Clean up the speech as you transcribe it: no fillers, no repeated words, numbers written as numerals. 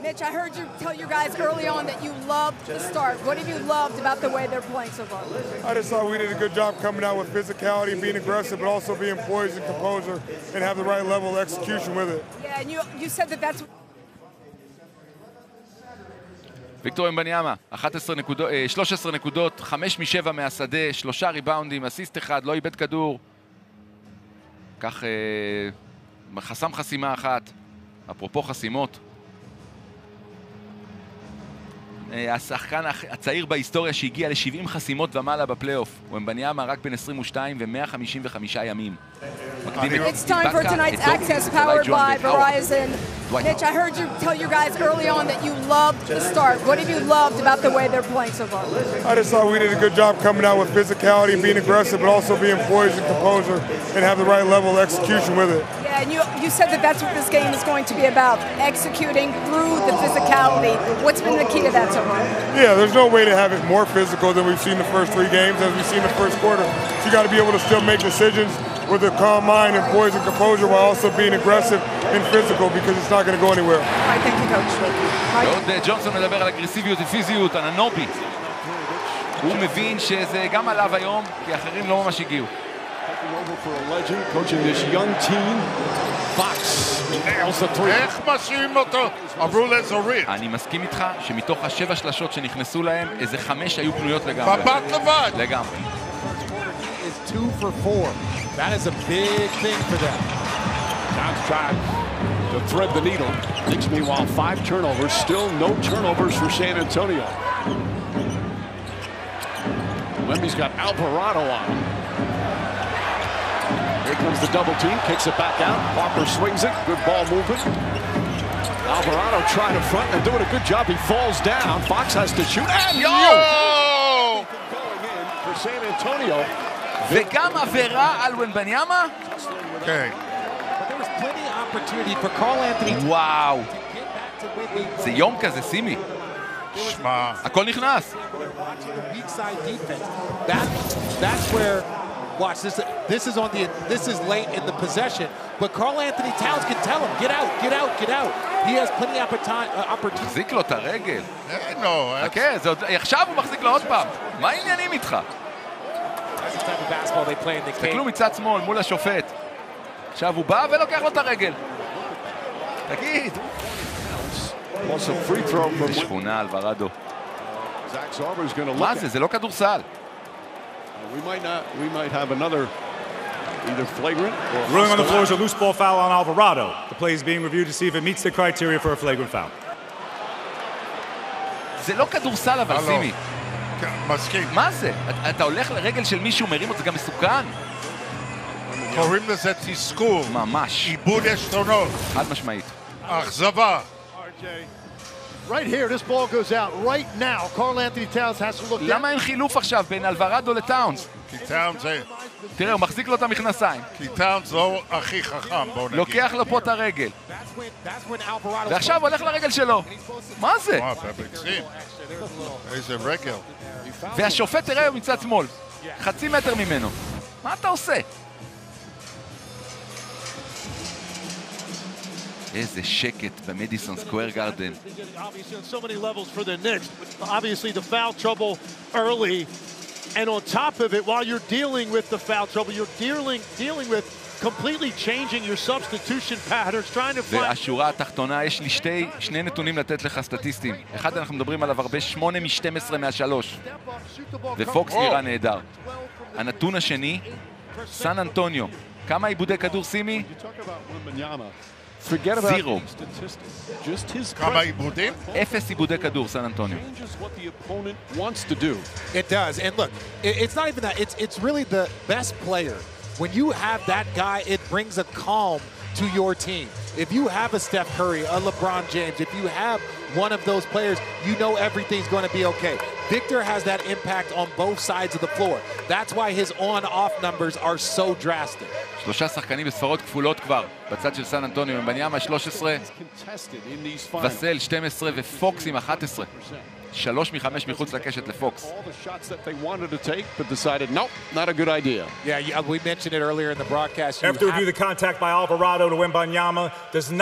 Mitch, I heard you tell you guys early on that you loved the start. What have you loved about the way they're playing so far? I just thought we did a good job coming out with physicality, being aggressive, but also being poised and composure and have the right level of execution with it. Yeah, and you said that that's... ויקטור ומבניאמה, 13 נקודות, 5 מ-7 מהשדה, 3 ריבאונדים, אסיסט אחד, לא איבד כדור. כך חסם חסימה אחת, אפרופו חסימות. השחקן הצעיר בהיסטוריה שהגיע ל-70 חסימות ומעלה בפלייאוף. ומבניאמה רק בין 22 ו-155 ימים. It's time for tonight's access powered by Verizon. Mitch, I heard you tell you guys early on that you loved the start. What have you loved about the way they're playing so far? I just thought we did a good job coming out with physicality, being aggressive, but also being poised and composure and have the right level of execution with it. Yeah, and you said that that's what this game is going to be about, executing through the physicality. What's been the key to that so far? Yeah, there's no way to have it more physical than we've seen the first 3 games, as we've seen the first quarter. So you got to be able to still make decisions with a calm mind and poise and composure while also being aggressive and physical because it's not going to go anywhere. All right, thank you, Coach. ועוד ג'ונסון מדבר על אגרסיביות ופיזיות, אננובי. הוא מבין שזה גם עליו היום, כי אחרים לא ממש הגיעו. איך משאירים אותו? עברו לאזורית. אני מסכים איתך שמתוך ה7 שלשות שנכנסו להם, איזה 5 היו פנויות לגמרי. בבת לבד. לגמרי. 2 for 4. That is a big thing for them. John's trying to thread the needle. Knicks, meanwhile, 5 turnovers. Still no turnovers for San Antonio. Wemby's got Alvarado on him. Here comes the double team. Kicks it back out. Harper swings it. Good ball movement. Alvarado trying to front and doing a good job. He falls down. Fox has to shoot. And Yo! Going in for San Antonio. וגם עבירה על ומבניאמה? כן. But there was plenty of opportunity for Carl Anthony וואו. to get back to Wemby. זה יום כזה, שימי. שמע. הכל נכנס. Watching the weak side defense. That's where watch this is late in the possession, but Carl Anthony Towns can tell him, get out, get out, get out. He has plenty of opportunity. מחזיק לו את הרגל. לא. חכה, עכשיו הוא מחזיק לו עוד פעם. מה העניינים איתך? That's the type of basketball they play in the תסתכלו game. מצד שמאל מול השופט. עכשיו הוא בא ולוקח לו את הרגל. תגיד. Also free throw from שכונה אלוורדו. Zach Zarber's going to look מה at. זה? זה לא כדורסל. We might have another either flagrant or Ruling on the floor is a loose ball foul on Alvarado. The play is being reviewed to see if it meets the criteria for a flagrant foul. זה לא כדורסל אבל, שימי. מסכים. מה זה? אתה הולך לרגל של מישהו, מרים אותו, זה גם מסוכן. קוראים לזה תסכול. ממש. איבוד עשתונות. חד משמעית. אכזבה. Right here, this ball goes out right now. Carl Anthony Towns has to look down. למה אין חילוף עכשיו בין אלוורדו לטאונס? כי טאונס זה... תראה, הוא מחזיק לו את המכנסיים. כי טאונס לא הכי חכם, בוא נגיד. לוקח לו פה את הרגל. That's when Alvarado. ועכשיו הולך לרגל שלו. מה זה? וואו, בפקסים. איזה רגל. והשופט תראה מצד שמאל. 0.5 מטר ממנו. מה אתה עושה? איזה שקט במדיסון סקוואר גארדן. Obviously on so many levels for the Knicks. Obviously the foul trouble early, and on top of it, while you're dealing with the foul trouble, you're dealing with completely changing your substitution patterns, trying to find... והשורה התחתונה, יש לי שני נתונים לתת לך סטטיסטיים. אחד אנחנו מדברים עליו הרבה, 8 מ-12 מהשלוש. ופוקס נראה נהדר. הנתון השני, סן אנטוניו. כמה עיבודי כדור, שימי? Forget about Zero. just his כמה עיבודים? 0 עיבודי כדור, סן אנטוניו. changes what the opponent wants to do. It does. And look, it's not even that. It's really the best player. When you have that guy, it brings a calm to your team. If you have a Steph Curry, a LeBron James, if you have one of those players, you know everything's going to be okay. Victor has that impact on both sides of the floor. That's why his on-off numbers are so drastic. 3 שחקנים בספרות כפולות כבר, בצד של סן אנטוניו, מבניאמה 13, וסל 12 ופוקס עם 11. 3 מ-5 מחוץ לקשת לפוקס. All the shots that they wanted to take, but decided, nope, not a good idea. Yeah, we mentioned it earlier in the broadcast. After review, the contact by Alvarado to Wembanyama does not